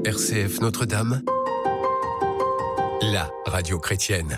RCF Notre-Dame, la radio chrétienne.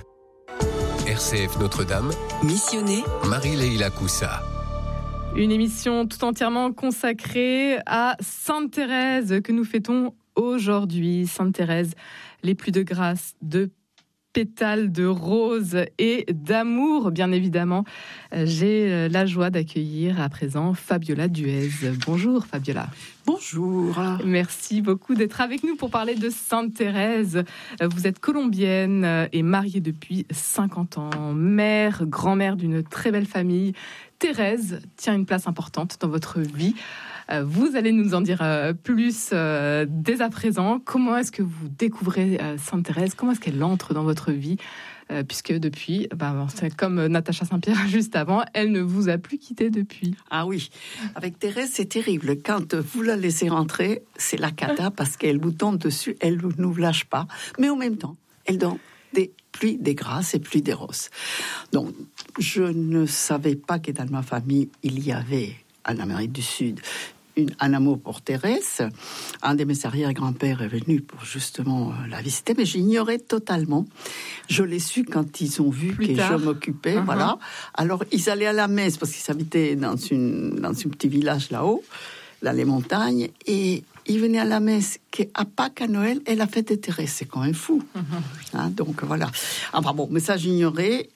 RCF Notre-Dame, missionné Marie-Leila Coussa. Une émission tout entièrement consacrée à Sainte Thérèse que nous fêtons aujourd'hui. Sainte Thérèse, les plus de grâce, de pétales de rose et d'amour, bien évidemment. J'ai la joie d'accueillir à présent Fabiola Duez. Bonjour Fabiola. Bonjour. Merci beaucoup d'être avec nous pour parler de Sainte Thérèse. Vous êtes colombienne et mariée depuis 50 ans. Mère, grand-mère d'une très belle famille. Thérèse tient une place importante dans votre vie. Vous allez nous en dire plus dès à présent. Comment est-ce que vous découvrez Sainte Thérèse ? Comment est-ce qu'elle entre dans votre vie ? Puisque depuis, c'est comme Natacha Saint-Pierre juste avant, elle ne vous a plus quitté depuis. Ah oui, avec Thérèse, c'est terrible. Quand vous la laissez rentrer, c'est la cata parce qu'elle vous tombe dessus, elle ne vous lâche pas. Mais en même temps, elle donne des pluies, des grâces et pluies des roses. Donc, je ne savais pas que dans ma famille, il y avait, en Amérique du Sud, un amour pour Thérèse. Un de mes arrière-grands-pères est venu pour justement la visiter, mais j'ignorais totalement. Je l'ai su quand ils ont vu que je m'occupais. Voilà. Alors, ils allaient à la messe parce qu'ils habitaient dans un petit village là-haut, dans les montagnes, et ils venaient à la messe qu'à Pâques, à Noël, et la fête de Thérèse. C'est quand même fou. Donc voilà. Enfin bon, mais ça j'ignorais.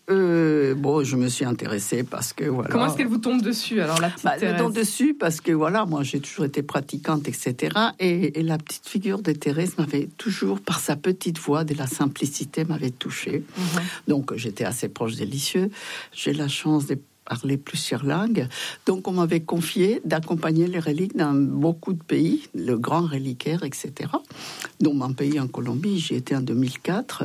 Je me suis intéressée parce que voilà. Comment est-ce qu'elle vous tombe dessus alors, la petite Thérèse ? Elle tombe dessus parce que voilà, moi j'ai toujours été pratiquante, etc. Et la petite figure de Thérèse m'avait toujours, par sa petite voix, de la simplicité, m'avait touchée. Donc j'étais assez proche des Lisieux. J'ai la chance de parler plusieurs langues. Donc, on m'avait confié d'accompagner les reliques dans beaucoup de pays, le grand reliquaire, etc. Donc, mon pays, en Colombie, j'y étais en 2004,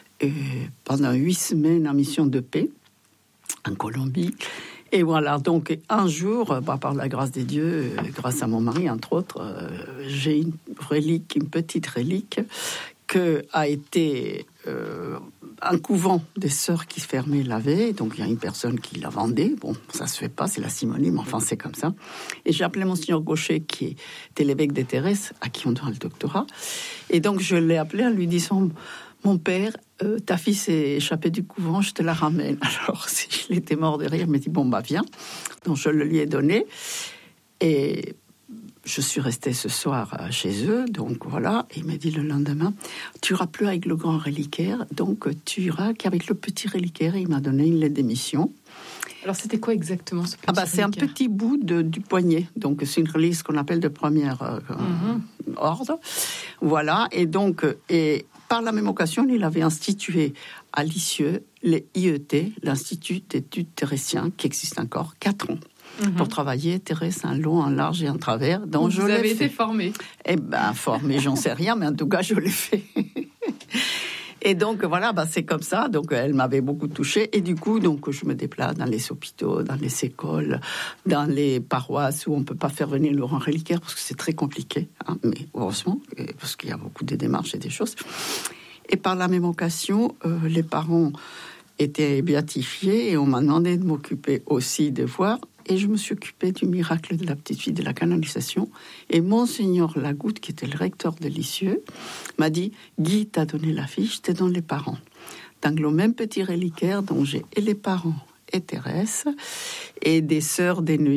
pendant 8 semaines en mission de paix, en Colombie. Et voilà, donc, un jour, par la grâce des dieux, grâce à mon mari, entre autres, j'ai une petite relique que a été un couvent des sœurs qui se fermait la veille, donc il y a une personne qui la vendait. Bon, ça se fait pas, c'est la simonie, mais enfin c'est comme ça. Et j'ai appelé Monseigneur Gaucher, qui était l'évêque de Thérèse, à qui on doit le doctorat. Et donc je l'ai appelé en lui disant: mon père, ta fille s'est échappée du couvent, je te la ramène. Alors il était mort de rire, il m'a dit viens. Donc je le lui ai donné. Et je suis restée ce soir chez eux, donc voilà. Et il m'a dit le lendemain: tu iras plus avec le grand reliquaire, donc tu iras qu'avec le petit reliquaire. Et il m'a donné une lettre d'émission. Alors c'était quoi exactement ce petit reliquaire ? C'est un petit bout du poignet, donc c'est une relique qu'on appelle de première ordre. Voilà, et donc par la même occasion, il avait institué à Lisieux les IET, l'Institut d'études thérésiens, qui existe encore 4 ans. Pour travailler, Thérèse, un long, un large et un travers. Donc vous avez été formée. Formée, j'en sais rien, mais en tout cas, je l'ai fait. Et donc, voilà, c'est comme ça. Donc, elle m'avait beaucoup touchée. Et du coup, donc, je me déplace dans les hôpitaux, dans les écoles, dans les paroisses où on ne peut pas faire venir le grand reliquaire parce que c'est très compliqué. Mais heureusement, parce qu'il y a beaucoup de démarches et des choses. Et par la même occasion, les parents étaient béatifiés et on m'a demandé de m'occuper aussi de voir. Et je me suis occupée du miracle de la petite fille, de la canonisation. Et Monseigneur Lagoutte, qui était le recteur de Lisieux, m'a dit: Guy t'a donné la fille, je te donne les parents. Dans le même petit reliquaire dont j'ai et les parents et Thérèse, et des sœurs des nuits.